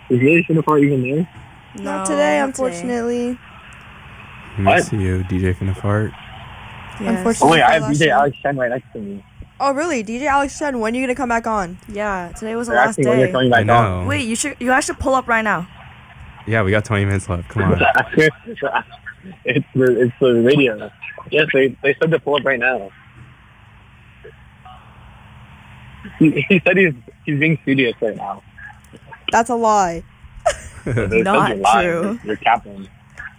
Is really Finafart even there? Not today, unfortunately. Let me What? see you, DJ Finafart. Yes. Oh wait, I have Last DJ show. Alex Chen right next to me. Oh, really? DJ Alex Chen, when are you going to come back on? Yeah, today was the They're last asking when you're day. coming I back know. on. Wait, you guys should pull up right now. Yeah, we got 20 minutes left. Come on. it's the radio. Yes, they said to pull up right now. He said he's being studious right now. That's a lie. They said Not you're lying. true. You're capping.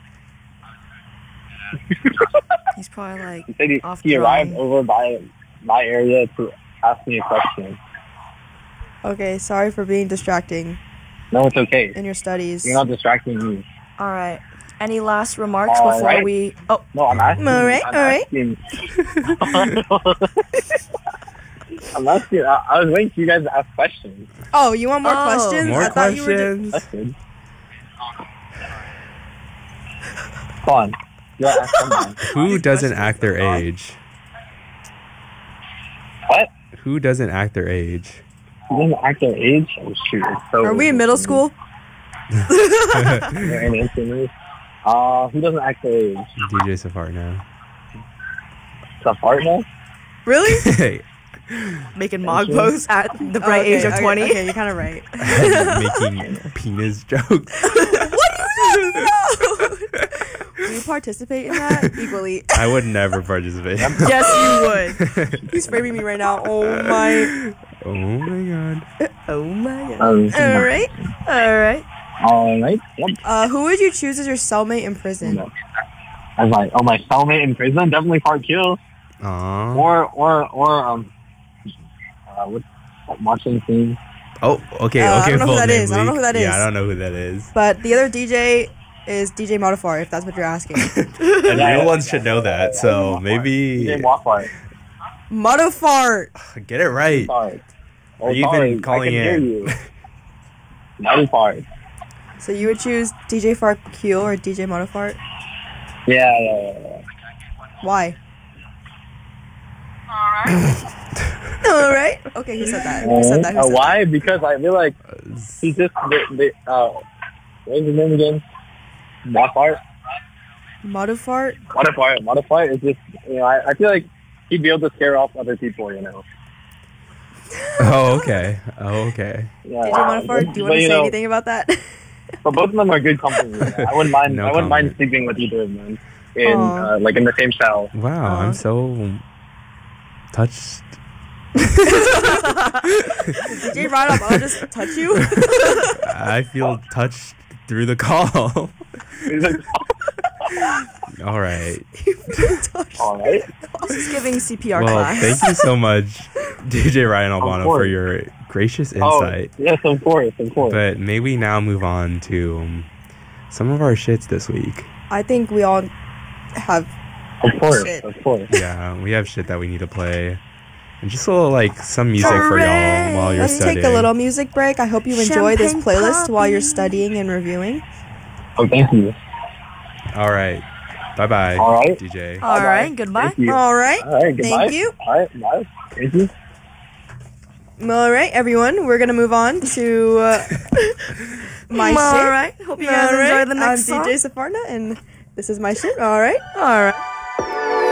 He's probably like He said off he arrived drawing. over by my area to ask me a question. Okay, sorry for being distracting No, it's okay. in your studies. You're not distracting me. All right. Any last remarks All before right. we? Oh, No, I'm asking. All right, I'm all right. asking. I'm asking. I was waiting for you guys to ask questions. Oh, you want more Oh. questions? More I thought you were questions? That's good. Come on. You gotta ask someone. Who doesn't act their age? What? Who doesn't act their age? You didn't act their age? Oh, shoot. It's so Are we in middle school? You're an infamous. Who doesn't act their age? DJ Safari now. It's a partner? Really? Hey, making mog posts at the bright Okay, age of 20. Okay, you're kind of right. making penis jokes. Will you participate in that equally? I would never participate. Yes, you would. He's framing me right now. Oh my. Oh my god. Oh my god. All right. All right. All right. Yep. Who would you choose as your cellmate in prison? I was like, oh, my cellmate in prison? Definitely Park Hill. Aww. What's watching scene? Oh, okay, I okay. don't know who full that name, is. I don't know who that Yeah, is. I don't know who that is. But the other DJ is DJ Modifar, if that's what you're asking. And real ones should know that, so maybe DJ Moffart. Modifar. get it right. Sorry. Are you even calling I can hear in? you. Moffart. So you would choose DJ Farkul or DJ Modifart? Yeah. Why? All right. Okay, who said that? Who said that? Who said Why? Because I feel like he's just what's his name again? Moffart. that? Modifart? Modifart is just I feel like he'd be able to scare off other people. Oh, okay. Oh, okay. Yeah. DJ Modifart, do you want to say anything about that? But both of them are good company. I wouldn't mind. No I wouldn't mind comment. sleeping with either of them in Aw. in the same cell. Wow, I'm so touched. DJ Ryan, I'll just touch you. I feel touched through the call. All right. All right. This is giving CPR Well, class. thank you so much, DJ Ryan Albano, course. for your gracious insight. Oh, yes, of course. But may we now move on to some of our shits this week. I think we all have. Of course. Shit. Of course. Yeah, we have shit that we need to play. And just a little, some music for y'all while you're Let's studying. take a little music break. I hope you enjoy this Champagne playlist while you're poppy. studying and reviewing. Oh, thank you. All right. Bye-bye, All right. DJ. All Bye-bye. right. Goodbye. Thank you. All right. All right. Goodbye. Thank you. All right. Bye. Thank you. All right, everyone. We're gonna move on to my shit. All right. Hope you guys All right, enjoy the next I'm song. DJ Safarna, and this is my shit. All right. All right.